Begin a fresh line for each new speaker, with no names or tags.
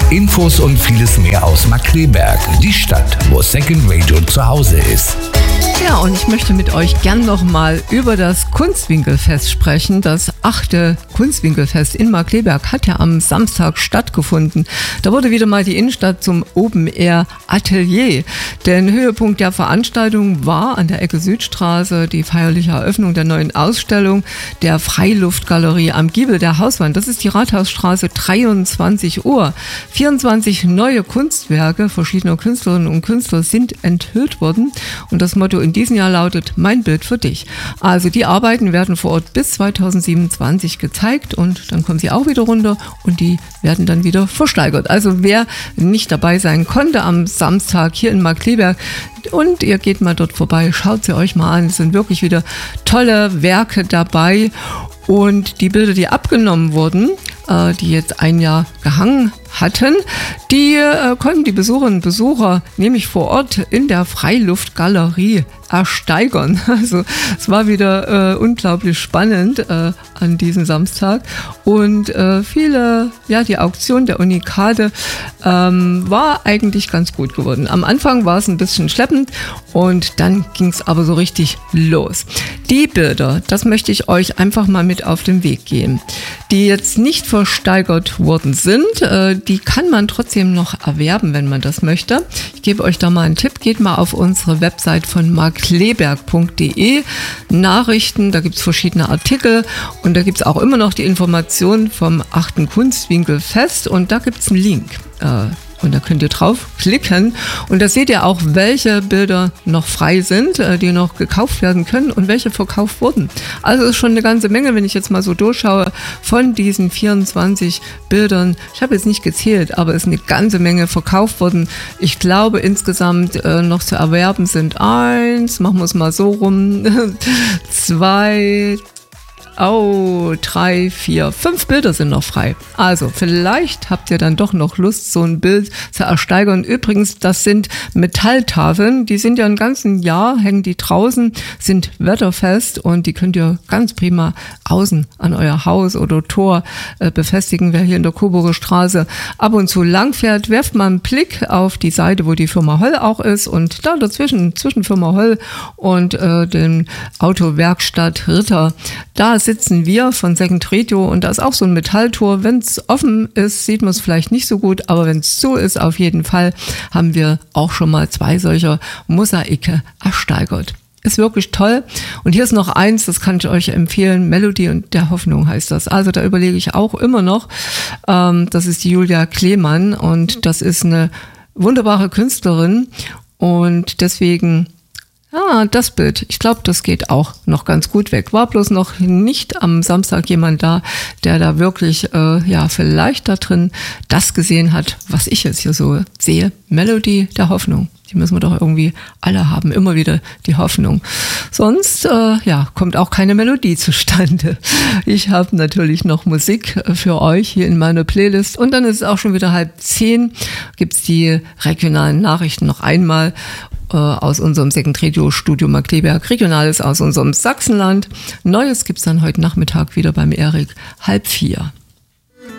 Infos und vieles mehr aus Markkleeberg, die Stadt, wo Second Radio zu Hause ist.
Ja, und ich möchte mit euch gern nochmal über das Kunstwinkelfest sprechen. Das 8. Kunstwinkelfest in Markkleeberg hat ja am Samstag stattgefunden. Da wurde wieder mal die Innenstadt zum Open-Air-Atelier. Der Höhepunkt der Veranstaltung war an der Ecke Südstraße die feierliche Eröffnung der neuen Ausstellung der Freiluftgalerie am Giebel der Hauswand. Das ist die Rathausstraße, 23 Uhr. 24 neue Kunstwerke verschiedener Künstlerinnen und Künstler sind enthüllt worden. Und das Motto in diesem Jahr lautet: Mein Bild für dich. Also die Arbeiten werden vor Ort bis 2027 gezeigt und dann kommen sie auch wieder runter und die werden dann wieder versteigert. Also wer nicht dabei sein konnte am Samstag hier in Markkleeberg und ihr geht mal dort vorbei, schaut sie euch mal an. Es sind wirklich wieder tolle Werke dabei und die Bilder, die abgenommen wurden, die jetzt ein Jahr gehangen hatten, die konnten die Besucherinnen und Besucher nämlich vor Ort in der Freiluftgalerie ersteigern. Also es war wieder unglaublich spannend an diesem Samstag und die Auktion der Unikate war eigentlich ganz gut geworden. Am Anfang war es ein bisschen schleppend und dann ging es aber so richtig los. Die Bilder, das möchte ich euch einfach mal mit auf den Weg geben, die jetzt nicht versteigert worden sind, die kann man trotzdem noch erwerben, wenn man das möchte. Ich gebe euch da mal einen Tipp, geht mal auf unsere Website von markkleeberg.de, Nachrichten, da gibt es verschiedene Artikel und da gibt es auch immer noch die Informationen vom 8. Kunstwinkelfest und da gibt es einen Link. Und da könnt ihr draufklicken und da seht ihr auch, welche Bilder noch frei sind, die noch gekauft werden können und welche verkauft wurden. Also ist schon eine ganze Menge, wenn ich jetzt mal so durchschaue, von diesen 24 Bildern. Ich habe jetzt nicht gezählt, aber es ist eine ganze Menge verkauft worden. Ich glaube insgesamt noch zu erwerben sind 1, machen wir es mal so rum, 2, 3, 4, 5 Bilder sind noch frei. Also vielleicht habt ihr dann doch noch Lust, so ein Bild zu ersteigern. Übrigens, das sind Metalltafeln, die sind ja ein ganzes Jahr, hängen die draußen, sind wetterfest und die könnt ihr ganz prima außen an euer Haus oder Tor befestigen. Wer hier in der Coburger Straße ab und zu lang fährt, werft mal einen Blick auf die Seite, wo die Firma Holl auch ist und da dazwischen, zwischen Firma Holl und den Autowerkstatt Ritter, da sitzen wir von Second Radio und da ist auch so ein Metalltor. Wenn es offen ist, sieht man es vielleicht nicht so gut, aber wenn es zu ist, auf jeden Fall haben wir auch schon mal 2 solcher Mosaike ersteigert. Ist wirklich toll. Und hier ist noch eins, das kann ich euch empfehlen, Melodie und der Hoffnung heißt das. Also da überlege ich auch immer noch, das ist die Julia Kleemann und das ist eine wunderbare Künstlerin und deswegen das Bild, ich glaube, das geht auch noch ganz gut weg. War bloß noch nicht am Samstag jemand da, der da wirklich, vielleicht da drin das gesehen hat, was ich jetzt hier so sehe. Melodie der Hoffnung. Die müssen wir doch irgendwie alle haben, immer wieder die Hoffnung. Sonst, kommt auch keine Melodie zustande. Ich habe natürlich noch Musik für euch hier in meiner Playlist und dann ist es auch schon wieder 9:30, gibt's die regionalen Nachrichten noch einmal aus unserem Second Radio Studio Markkleeberg, Regionales aus unserem Sachsenland. Neues gibt's dann heute Nachmittag wieder beim Erik 3:30.